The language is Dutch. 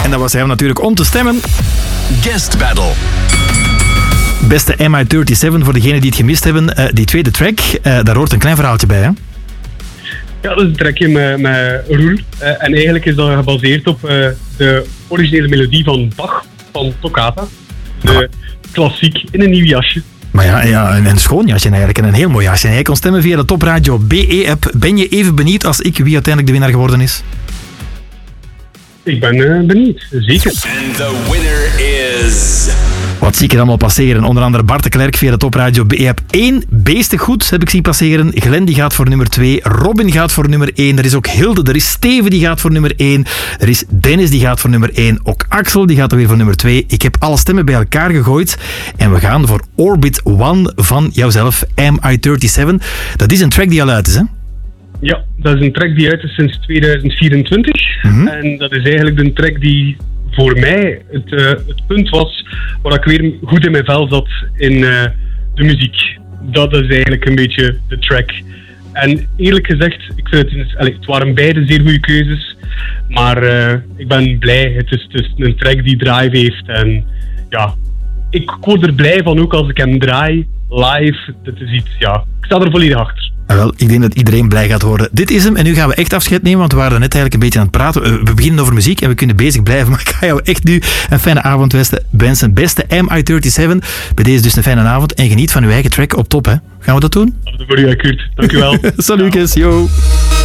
En dat was hij natuurlijk om te stemmen. Guest Battle. Beste MI37, voor degenen die het gemist hebben, die tweede track, daar hoort een klein verhaaltje bij, hè? Ja, dat is een trackje met Roel. En eigenlijk is dat gebaseerd op de originele melodie van Bach, van Toccata. De klassiek in een nieuw jasje. Maar ja, een schoon jasje eigenlijk, en een heel mooi jasje. En jij kon stemmen via de Topradio BE-app. Ben je even benieuwd als ik wie uiteindelijk de winnaar geworden is? Ik ben benieuwd, zeker. And the winner is... Wat zie ik er allemaal passeren? Onder andere Bart de Klerk via de Topradio BE-app 1. Beestig goed heb ik zien passeren. Glenn die gaat voor nummer 2. Robin gaat voor nummer 1. Er is ook Hilde. Er is Steven die gaat voor nummer 1. Er is Dennis die gaat voor nummer 1. Ook Axel die gaat er weer voor nummer 2. Ik heb alle stemmen bij elkaar gegooid. En we gaan voor Orbit One van jouzelf, MI37. Dat is een track die al uit is, hè? Ja, dat is een track die uit is sinds 2024. En dat is eigenlijk een track die voor mij het punt was waar ik weer goed in mijn vel zat in de muziek. Dat is eigenlijk een beetje de track. En eerlijk gezegd, ik vind het waren beide zeer goede keuzes. Maar ik ben blij. Het is een track die drive heeft. En ja, ik word er blij van ook als ik hem draai live. Dat is iets, ja, ik sta er volledig achter. Wel, ik denk dat iedereen blij gaat worden. Dit is hem en nu gaan we echt afscheid nemen, want we waren net eigenlijk een beetje aan het praten. We beginnen over muziek en we kunnen bezig blijven, maar ik ga jou echt nu een fijne avond wensen. Beste MI37, bij deze dus een fijne avond en geniet van uw eigen track op top, hè. Gaan we dat doen? Dat voor u, Kurt. Dank u wel. Salutjes, yo.